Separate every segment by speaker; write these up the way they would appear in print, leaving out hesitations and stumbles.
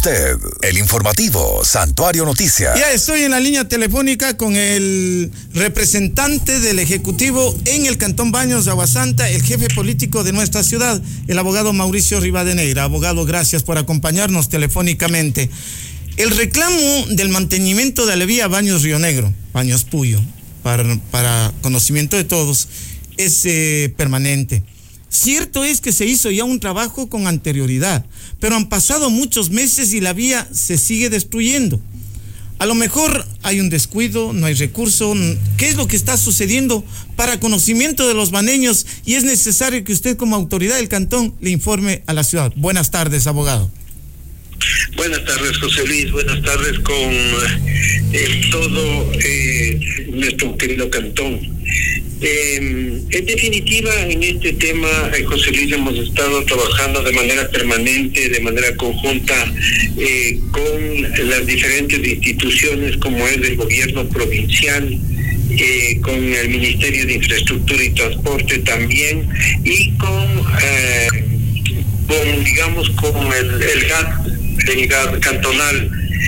Speaker 1: usted el informativo Santuario Noticias.
Speaker 2: Ya estoy en la línea telefónica con el representante del Ejecutivo en el Cantón Baños de Aguasanta, el jefe político de nuestra ciudad, el abogado Mauricio Rivadeneira. Abogado, gracias por acompañarnos telefónicamente. El reclamo del mantenimiento de la vía Baños Río Negro, Baños Puyo, para conocimiento de todos, es permanente. Cierto es que se hizo ya un trabajo con anterioridad, pero han pasado muchos meses y la vía se sigue destruyendo. A lo mejor hay un descuido, no hay recurso. ¿Qué es lo que está sucediendo para conocimiento de los baneños? Y es necesario que usted, como autoridad del cantón, le informe a la ciudad. Buenas tardes, abogado.
Speaker 3: Buenas tardes, José Luis. Buenas tardes con todo nuestro querido cantón. En definitiva, en este tema, José Luis, hemos estado trabajando de manera permanente, de manera conjunta, con las diferentes instituciones, como es el gobierno provincial, con el Ministerio de Infraestructura y Transporte también, y con el GAD cantonal.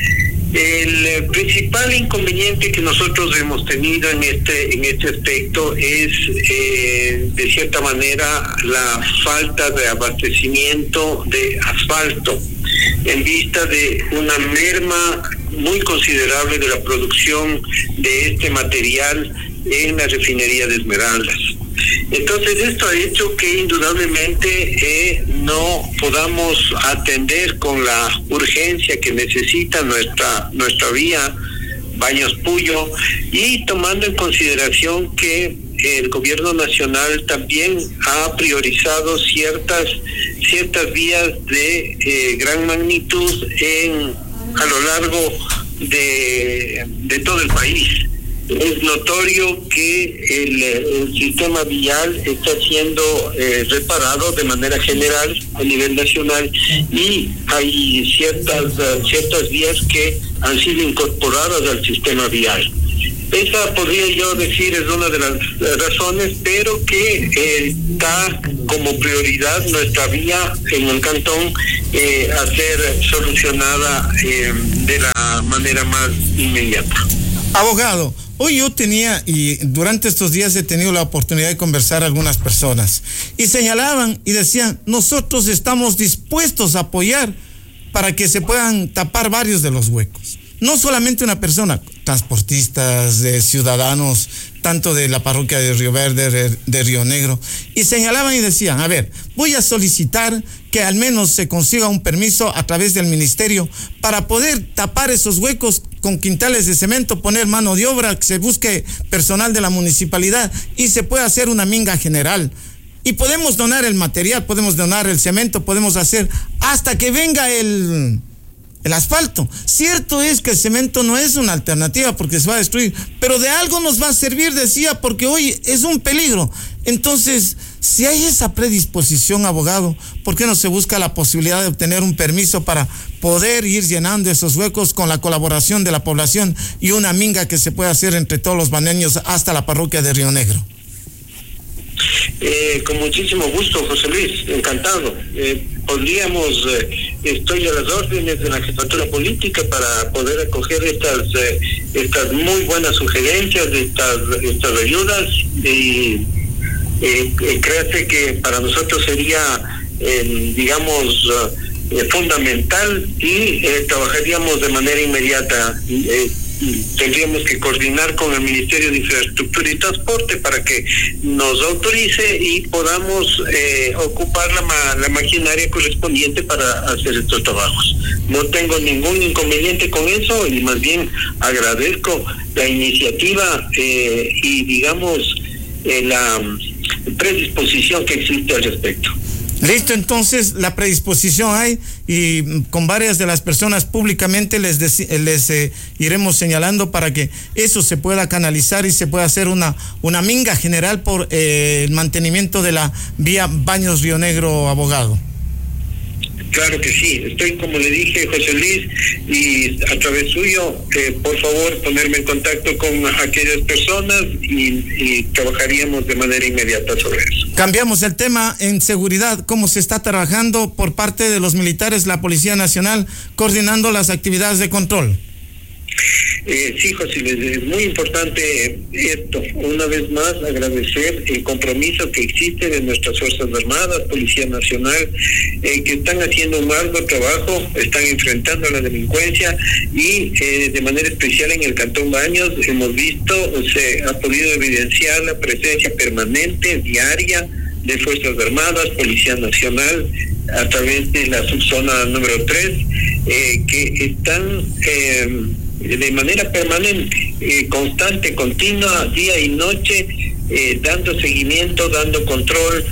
Speaker 3: El principal inconveniente que nosotros hemos tenido en este aspecto es, de cierta manera, la falta de abastecimiento de asfalto, en vista de una merma muy considerable de la producción de este material en la refinería de Esmeraldas. Entonces, esto ha hecho que indudablemente no podamos atender con la urgencia que necesita nuestra vía Baños Puyo, y tomando en consideración que el gobierno nacional también ha priorizado ciertas vías de gran magnitud a lo largo de todo el país. Es notorio que el sistema vial está siendo reparado de manera general a nivel nacional, y hay ciertas vías que han sido incorporadas al sistema vial. Esa, podría yo decir, es una de las razones, pero que está como prioridad nuestra vía en el cantón a ser solucionada de la manera más inmediata.
Speaker 2: Abogado, hoy yo durante estos días he tenido la oportunidad de conversar con algunas personas, y señalaban y decían: nosotros estamos dispuestos a apoyar para que se puedan tapar varios de los huecos. No solamente una persona, transportistas, ciudadanos, tanto de la parroquia de Río Verde, de Río Negro, y señalaban y decían: a ver, voy a solicitar que al menos se consiga un permiso a través del ministerio para poder tapar esos huecos con quintales de cemento, poner mano de obra, que se busque personal de la municipalidad y se pueda hacer una minga general. Y podemos donar el material, podemos donar el cemento, podemos hacer hasta que venga el asfalto. Cierto es que el cemento no es una alternativa porque se va a destruir, pero de algo nos va a servir, decía, porque hoy es un peligro. Entonces, si hay esa predisposición, abogado, ¿por qué no se busca la posibilidad de obtener un permiso para poder ir llenando esos huecos con la colaboración de la población y una minga que se pueda hacer entre todos los baneños hasta la parroquia de Río Negro?
Speaker 3: Con muchísimo gusto, José Luis, encantado. Estoy a las órdenes de la jefatura política para poder acoger estas muy buenas sugerencias, estas ayudas, y créate que para nosotros sería, fundamental, y trabajaríamos de manera inmediata. Tendríamos que coordinar con el Ministerio de Infraestructura y Transporte para que nos autorice y podamos ocupar la maquinaria correspondiente para hacer estos trabajos. No tengo ningún inconveniente con eso, y más bien agradezco la iniciativa y la predisposición que existe al respecto.
Speaker 2: Listo, entonces la predisposición hay, y con varias de las personas públicamente les iremos señalando para que eso se pueda canalizar y se pueda hacer una minga general por el mantenimiento de la vía Baños Río Negro, abogado.
Speaker 3: Claro que sí, estoy, como le dije, José Luis, y a través suyo, por favor, ponerme en contacto con aquellas personas y trabajaríamos de manera inmediata sobre eso.
Speaker 2: Cambiamos el tema en seguridad, cómo se está trabajando por parte de los militares, la Policía Nacional, coordinando las actividades de control.
Speaker 3: Sí, José, es muy importante esto. Una vez más, agradecer el compromiso que existe de nuestras Fuerzas Armadas, Policía Nacional, que están haciendo un arduo trabajo, están enfrentando a la delincuencia y de manera especial en el Cantón Baños hemos visto, se ha podido evidenciar la presencia permanente, diaria, de Fuerzas Armadas, Policía Nacional, a través de la subzona número 3, que están de manera permanente, constante, continua, día y noche, dando seguimiento, dando control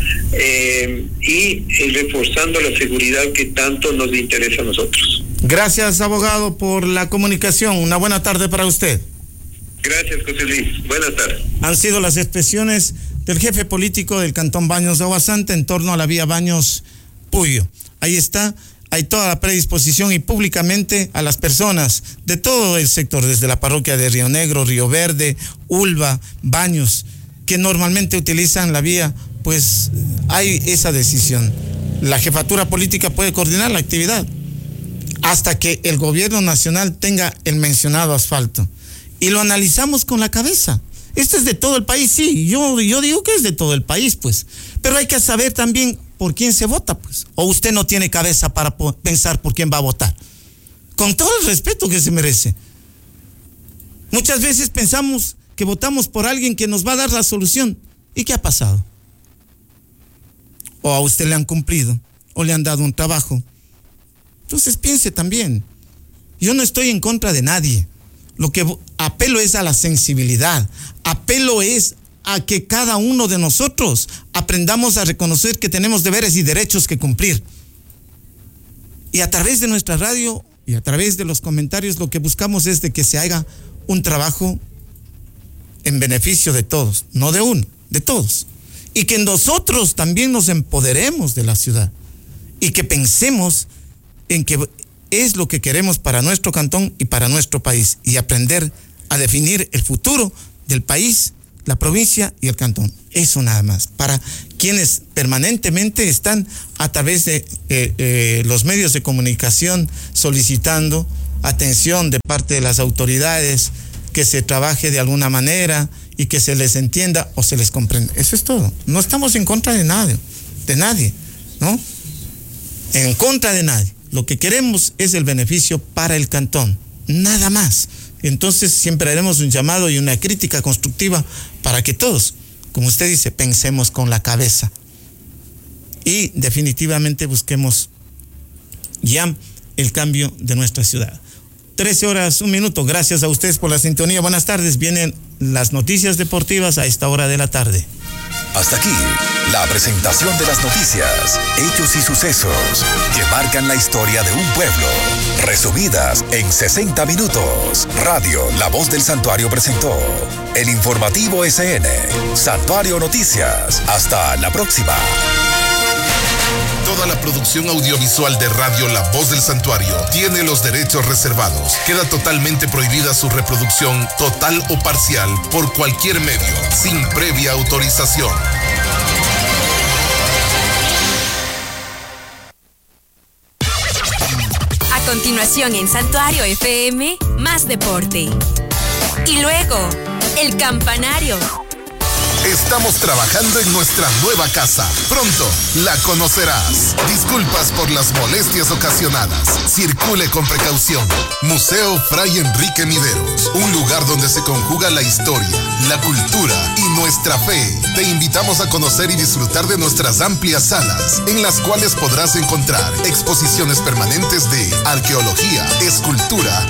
Speaker 3: y reforzando la seguridad que tanto nos interesa a nosotros.
Speaker 2: Gracias, abogado, por la comunicación. Una buena tarde para usted.
Speaker 3: Gracias, José Luis. Buenas tardes.
Speaker 2: Han sido las expresiones del jefe político del Cantón Baños de Aguasanta en torno a la vía Baños-Puyo. Ahí está. Hay toda la predisposición y públicamente a las personas de todo el sector, desde la parroquia de Río Negro, Río Verde, Ulva, Baños, que normalmente utilizan la vía, pues hay esa decisión. La jefatura política puede coordinar la actividad hasta que el gobierno nacional tenga el mencionado asfalto. Y lo analizamos con la cabeza. Esto es de todo el país, sí, yo digo que es de todo el país, pues. Pero hay que saber también por quién se vota, pues. O usted no tiene cabeza para pensar por quién va a votar. Con todo el respeto que se merece. Muchas veces pensamos que votamos por alguien que nos va a dar la solución. ¿Y qué ha pasado? O a usted le han cumplido, o le han dado un trabajo. Entonces piense también. Yo no estoy en contra de nadie. Lo que apelo es a la sensibilidad. Apelo es a que cada uno de nosotros aprendamos a reconocer que tenemos deberes y derechos que cumplir. Y a través de nuestra radio y a través de los comentarios lo que buscamos es de que se haga un trabajo en beneficio de todos, no de uno, de todos. Y que nosotros también nos empoderemos de la ciudad y que pensemos en que es lo que queremos para nuestro cantón y para nuestro país, y aprender a definir el futuro del país, la provincia y el cantón. Eso nada más. Para quienes permanentemente están a través de los medios de comunicación solicitando atención de parte de las autoridades, que se trabaje de alguna manera y que se les entienda o se les comprenda. Eso es todo. No estamos en contra de nadie, ¿no? En contra de nadie. Lo que queremos es el beneficio para el cantón, nada más. Entonces siempre haremos un llamado y una crítica constructiva para que todos, como usted dice, pensemos con la cabeza y definitivamente busquemos ya el cambio de nuestra ciudad. 13:01. Gracias a ustedes por la sintonía. Buenas tardes. Vienen las noticias deportivas a esta hora de la tarde.
Speaker 1: Hasta aquí, la presentación de las noticias, hechos y sucesos que marcan la historia de un pueblo, resumidas en 60 minutos. Radio La Voz del Santuario presentó el informativo SN, Santuario Noticias. Hasta la próxima.
Speaker 4: Toda la producción audiovisual de Radio La Voz del Santuario tiene los derechos reservados. Queda totalmente prohibida su reproducción total o parcial por cualquier medio, sin previa autorización.
Speaker 5: A continuación en Santuario FM, más deporte. Y luego, el campanario.
Speaker 4: Estamos trabajando en nuestra nueva casa. Pronto la conocerás. Disculpas por las molestias ocasionadas. Circule con precaución. Museo Fray Enrique Mideros. Un lugar donde se conjuga la historia, la cultura y nuestra fe. Te invitamos a conocer y disfrutar de nuestras amplias salas, en las cuales podrás encontrar exposiciones permanentes de arqueología, escultura